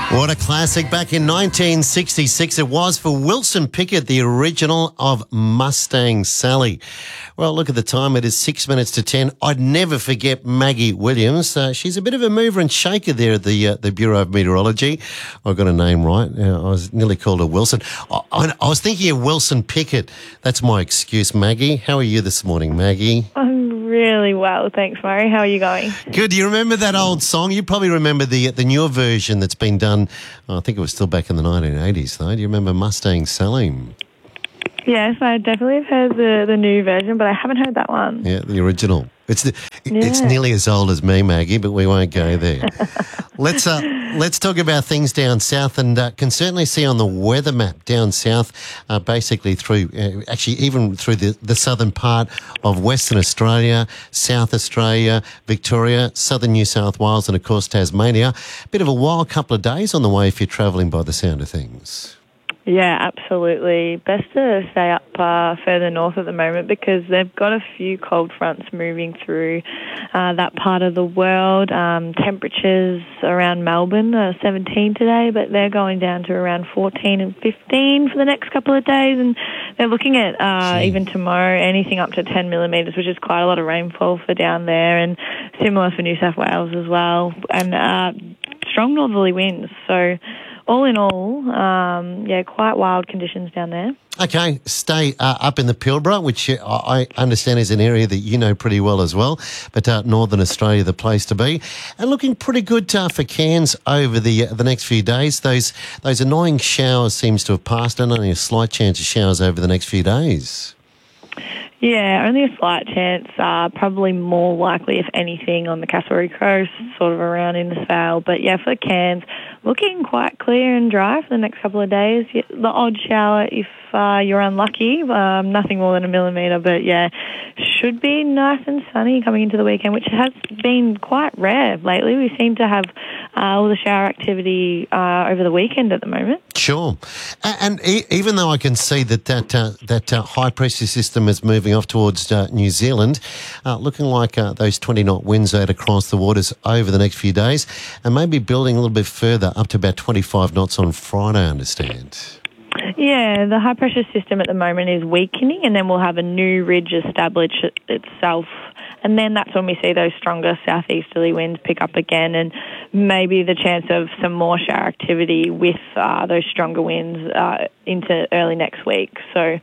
What a classic. Back in 1966 it was for Wilson Pickett, the original of Mustang Sally. Well, look at the time. It is 6 minutes to 10. I'd never forget Maggie Williams. She's a bit of a mover and shaker there at the Bureau of Meteorology. I got her name right. I was nearly called her Wilson. I was thinking of Wilson Pickett. That's my excuse, Maggie. How are you this morning, Maggie? I'm really well, thanks, Murray. How are you going? Good. Do you remember that old song? You probably remember the newer version that's been done. I think it was still back in the 1980s, though. Do you remember Mustang Sally? Yes, I definitely have heard the new version, but I haven't heard that one. Yeah, the original. It's nearly as old as me, Maggie, but we won't go there. Let's talk about things down south, and can certainly see on the weather map down south, basically through, actually even through the southern part of Western Australia, South Australia, Victoria, southern New South Wales, and of course Tasmania. Bit of a wild couple of days on the way if you're travelling by the sound of things. Yeah, absolutely. Best to stay up further north at the moment because they've got a few cold fronts moving through that part of the world. Temperatures around Melbourne are 17 today, but they're going down to around 14 and 15 for the next couple of days. And they're looking at even tomorrow, anything up to 10 millimetres, which is quite a lot of rainfall for down there, and similar for New South Wales as well. And strong northerly winds. So all in all, quite wild conditions down there. Okay, stay up in the Pilbara, which I understand is an area that you know pretty well as well, but Northern Australia, the place to be. And looking pretty good for Cairns over the next few days. Those annoying showers seems to have passed, and only a slight chance of showers over the next few days. Yeah, only a slight chance, probably more likely, if anything, on the Cassowary Coast, sort of around Innisfail. But yeah, for Cairns, looking quite clear and dry for the next couple of days. The odd shower if you're unlucky, nothing more than a millimetre, but yeah, should be nice and sunny coming into the weekend, which has been quite rare lately. We seem to have all the shower activity over the weekend at the moment. Sure. And even though I can see that high pressure system is moving off towards New Zealand, looking like those 20-knot winds out across the waters over the next few days, and maybe building a little bit further up to about 25 knots on Friday, I understand. Yeah, the high pressure system at the moment is weakening, and then we'll have a new ridge establish itself. And then that's when we see those stronger southeasterly winds pick up again, and maybe the chance of some more shower activity with those stronger winds into early next week. So,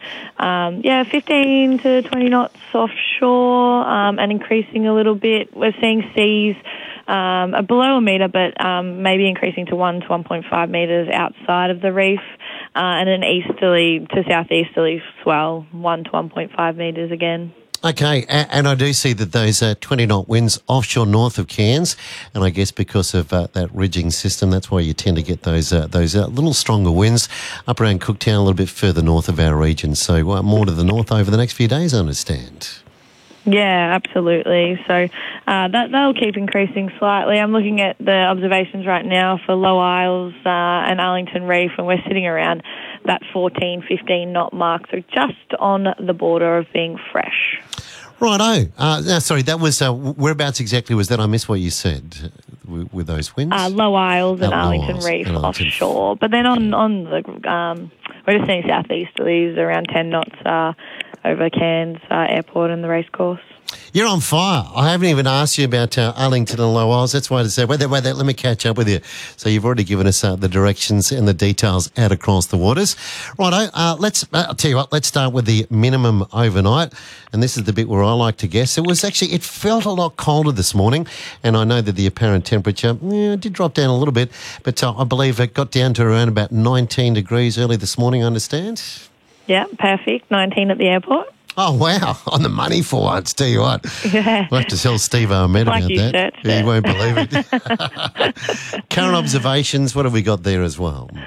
15 to 20 knots offshore and increasing a little bit. We're seeing seas below a metre, but maybe increasing to 1 to 1.5 metres outside of the reef, and an easterly to southeasterly swell, 1 to 1.5 metres again. Okay, and I do see that those 20-knot winds offshore north of Cairns, and I guess because of that ridging system, that's why you tend to get those little stronger winds up around Cooktown, a little bit further north of our region. So more to the north over the next few days, I understand. Yeah, absolutely. So that'll keep increasing slightly. I'm looking at the observations right now for Low Isles and Arlington Reef, and we're sitting around that 14, 15 knot mark, so just on the border of being fresh. Righto. Sorry, that was, whereabouts exactly was that? I missed what you said with those winds. Low Isles and Arlington Reef offshore. But then on the, we're just seeing southeasterlies around 10 knots over Cairns Airport and the racecourse. You're on fire. I haven't even asked you about Arlington and Low Isles. That's why I said, wait there, let me catch up with you. So you've already given us the directions and the details out across the waters. Righto, I'll tell you what, let's start with the minimum overnight. And this is the bit where I like to guess. It felt a lot colder this morning. And I know that the apparent temperature did drop down a little bit. But I believe it got down to around about 19 degrees early this morning, I understand. Yeah, perfect. 19 at the airport. Oh, wow. On the money for once, tell you what. Yeah. We'll have to tell Steve Ahmed about that. He won't believe it. Current observations, what have we got there as well?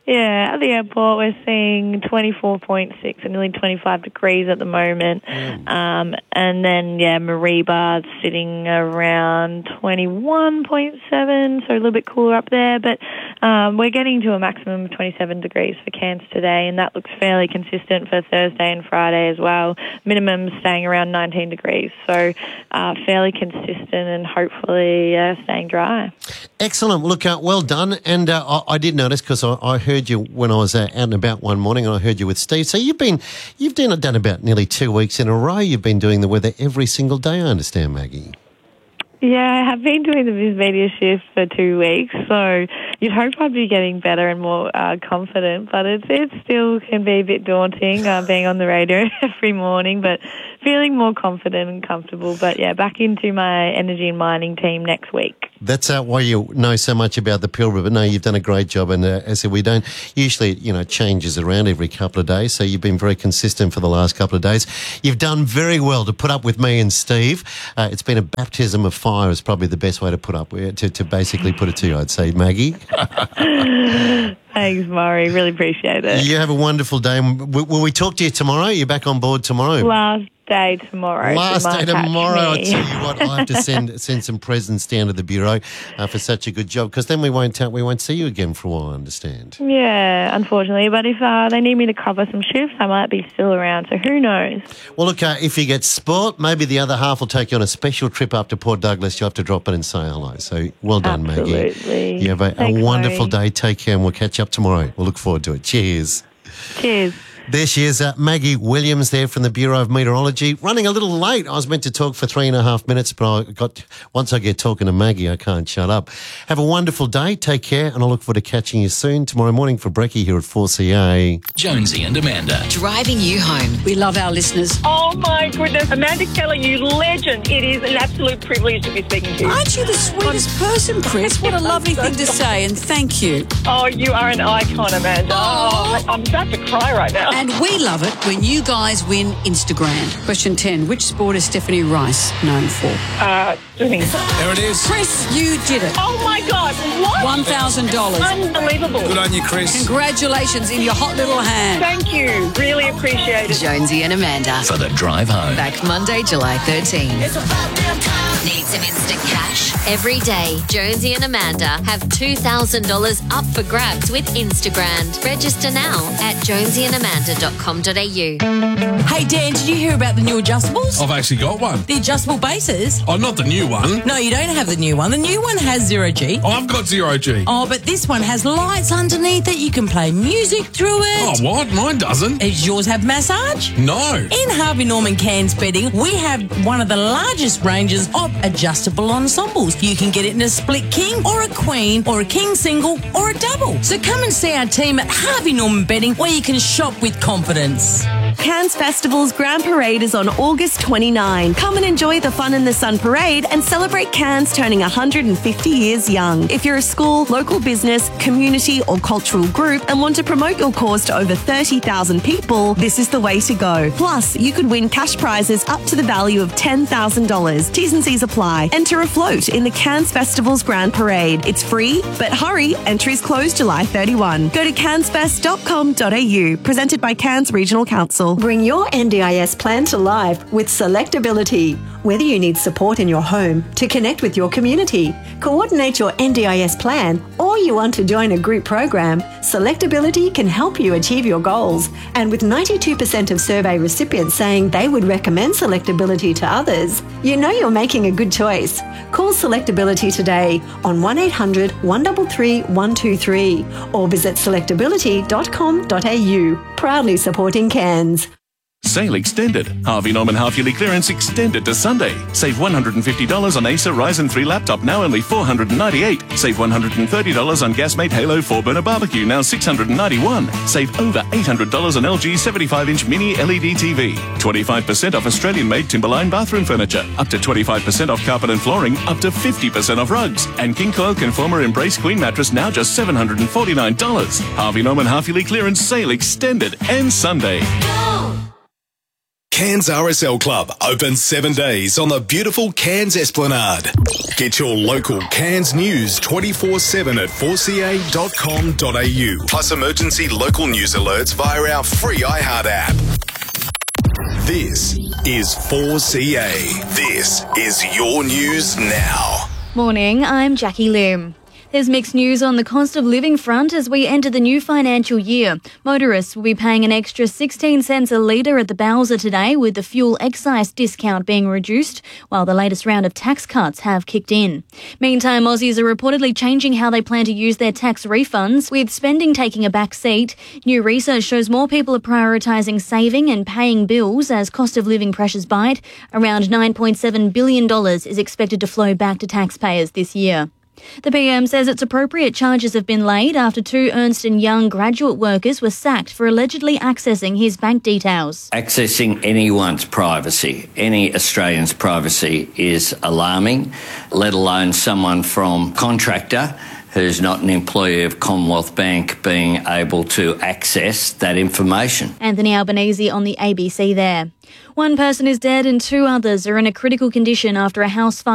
Yeah, at the airport we're seeing 24.6 and nearly 25 degrees at the moment. And then, Mariba sitting around 21.7, so a little bit cooler up there. But we're getting to a maximum of 27 degrees for Cairns today, and that looks fairly consistent for Thursday and Friday as well. Minimum staying around 19 degrees, so fairly consistent and hopefully staying dry. Excellent. Look, well done. And I did notice, because I heard you when I was out and about one morning, and I heard you with Steve. So you've done about nearly 2 weeks in a row. You've been doing the weather every single day, I understand, Maggie. Yeah, I have been doing the Viz Media shift for 2 weeks, so you'd hope I'd be getting better and more confident, but it still can be a bit daunting being on the radio every morning, but feeling more confident and comfortable. But yeah, back into my energy and mining team next week. That's why you know so much about the Pilbara. But no, you've done a great job. And as I said, we don't usually, it changes around every couple of days. So you've been very consistent for the last couple of days. You've done very well to put up with me and Steve. It's been a baptism of fire is probably the best way to put up with to basically put it to you, I'd say, Maggie. Thanks, Maury. Really appreciate it. You have a wonderful day. Will we talk to you tomorrow? You're back on board tomorrow? Last day tomorrow. I tell you what, I have to send some presents down to the Bureau for such a good job, because then we won't see you again for a while, I understand. Yeah, unfortunately, but if they need me to cover some shifts, I might be still around, so who knows? Well, look, if you get sport, maybe the other half will take you on a special trip up to Port Douglas. You have to drop in and say hello. So well done, Absolutely. Maggie. You have a wonderful day. Take care, and we'll catch up tomorrow. We'll look forward to it. Cheers. Cheers. There she is, Maggie Williams there from the Bureau of Meteorology. Running a little late. I was meant to talk for 3.5 minutes, but once I get talking to Maggie, I can't shut up. Have a wonderful day. Take care, and I look forward to catching you soon tomorrow morning for Brekkie here at 4CA. Jonesy and Amanda. Driving you home. We love our listeners. Oh, my goodness. Amanda Keller, you legend. It is an absolute privilege to be speaking to you. Aren't you the sweetest person, Chris? What a lovely thing to say, and thank you. Oh, you are an icon, Amanda. Oh, I'm about to cry right now. And we love it when you guys win Instagram. Question 10. Which sport is Stephanie Rice known for? Swimming. There it is. Chris, you did it. Oh, my God. What? $1,000. Unbelievable. Good on you, Chris. Congratulations in your hot little hand. Thank you. Really appreciate it. Jonesy and Amanda. For the drive home. Back Monday, July 13. Need some instant cash? Every day, Jonesy and Amanda have $2,000 up for grabs with Instagram. Register now at jonesyandamanda.com.au. Hey Dan, did you hear about the new adjustables? I've actually got one. The adjustable bases? Oh, not the new one. No, you don't have the new one. The new one has 0G. Oh, I've got 0G. Oh, but this one has lights underneath it. You can play music through it. Oh, what? Mine doesn't. Does yours have massage? No. In Harvey Norman Cairns Bedding, we have one of the largest ranges of adjustable ensembles. You can get it in a split king or a queen or a king single or a double. So come and see our team at Harvey Norman Bedding, where you can shop with confidence. Cairns Festival's Grand Parade is on August 29. Come and enjoy the fun in the sun parade and celebrate Cairns turning 150 years young. If you're a school, local business, community or cultural group and want to promote your cause to over 30,000 people, this is the way to go. Plus, you could win cash prizes up to the value of $10,000. T's and C's apply. Enter a float in the Cairns Festival's Grand Parade. It's free, but hurry, entries close July 31. Go to cairnsfest.com.au. Presented by Cairns Regional Council. Bring your NDIS plan to life with Selectability. Whether you need support in your home to connect with your community, coordinate your NDIS plan, or you want to join a group program, Selectability can help you achieve your goals. And with 92% of survey recipients saying they would recommend Selectability to others, you know you're making a good choice. Call Selectability today on 1800 133 123 or visit selectability.com.au. Proudly supporting Cairns. Sale extended. Harvey Norman half-yearly clearance extended to Sunday. Save $150 on Acer Ryzen 3 laptop, now only $498. Save $130 on Gasmate Halo 4-burner barbecue, now $691. Save over $800 on LG 75-inch mini LED TV. 25% off Australian-made Timberline bathroom furniture. Up to 25% off carpet and flooring. Up to 50% off rugs. And King Coil Conformer Embrace Queen mattress, now just $749. Harvey Norman half-yearly clearance sale extended and Sunday. Cairns RSL Club, open 7 days on the beautiful Cairns Esplanade. Get your local Cairns news 24/7 at 4ca.com.au. Plus emergency local news alerts via our free iHeart app. This is 4CA. This is your news now. Morning, I'm Jackie Lim. There's mixed news on the cost of living front as we enter the new financial year. Motorists will be paying an extra 16 cents a litre at the Bowser today, with the fuel excise discount being reduced, while the latest round of tax cuts have kicked in. Meantime, Aussies are reportedly changing how they plan to use their tax refunds, with spending taking a back seat. New research shows more people are prioritising saving and paying bills as cost of living pressures bite. Around $9.7 billion is expected to flow back to taxpayers this year. The PM says it's appropriate charges have been laid after 2 Ernst & Young graduate workers were sacked for allegedly accessing his bank details. Accessing anyone's privacy, any Australian's privacy, is alarming, let alone someone from contractor who's not an employee of Commonwealth Bank being able to access that information. Anthony Albanese on the ABC there. 1 person is dead and 2 others are in a critical condition after a house fire